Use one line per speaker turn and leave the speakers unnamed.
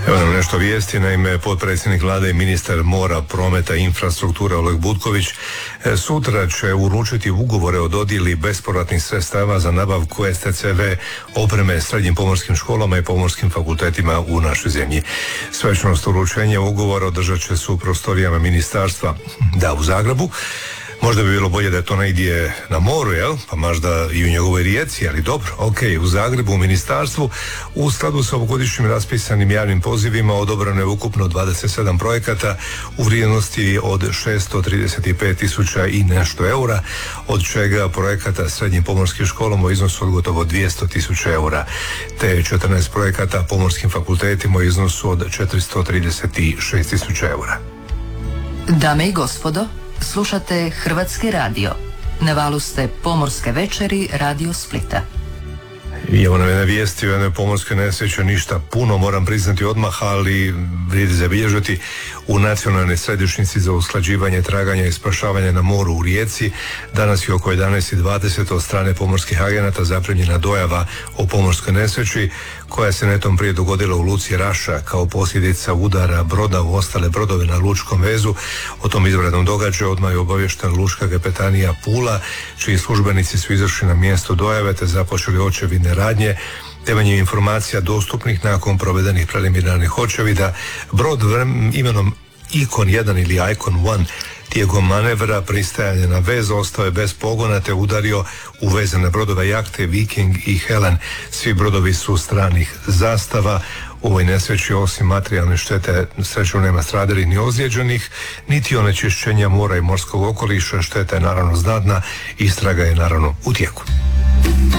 Evo nam nešto vijesti. Naime, potpredsjednik vlade i ministar mora, prometa i infrastrukture Oleg Butković sutra će uručiti ugovore o dodjeli bespovratnih sredstava za nabavku STCV opreme srednjim pomorskim školama i pomorskim fakultetima u našoj zemlji. Svečanost uručenja ugovora održat će se u prostorijama ministarstva u Zagrebu. Možda bi bilo bolje da je to negdje na moru, pa možda i u njegovoj Rijeci, ali dobro, u Zagrebu, u ministarstvu. U skladu sa ovogodišnjim raspisanim javnim pozivima odobrano je ukupno 27 projekata u vrijednosti od 635.000 i nešto eura, od čega projekata srednjim pomorskim školama u iznosu od gotovo 200.000 eura, te 14 projekata pomorskim fakultetima u iznosu od 436.000 eura.
Dame i gospodo, slušate Hrvatski radio. Na valu ste Pomorske večeri Radio Splita.
I evo nam jedna vijesti o jednoj pomorskoj nesreći, ništa puno, moram priznati odmah, ali vrijedi zabilježiti. U Nacionalnoj središnjici za usklađivanje, traganja i spašavanja na moru u Rijeci danas je oko 11:20 od strane pomorskih agenata zaprimljena dojava o pomorskoj nesreći koja se netom prije dogodila u luci Raša kao posljedica udara broda u ostale brodove na lučkom vezu. O tom izvanrednom događaju odmah je obavještena lučka kapetanija Pula, čiji službenici su izašli na mjesto dojave te započeli očevidne radnje. Temeljem informacija dostupnih nakon provedenih preliminarnih očevida, brod imenom Icon 1 ili Icon 1 tijekom manevra pristajanja na vez ostao je bez pogona te udario u vezane brodove jahte Viking i Helen. Svi brodovi su stranih zastava. U ovoj nesreći osim materijalne štete srećom nema stradalih ni ozlijeđenih, niti onečišćenja mora i morskog okoliša. Šteta je naravno znatna, istraga je naravno u tijeku.